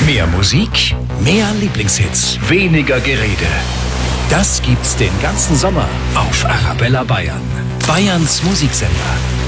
Mehr Musik, mehr Lieblingshits, weniger Gerede. Das gibt's den ganzen Sommer auf Arabella Bayern. Bayerns Musiksender.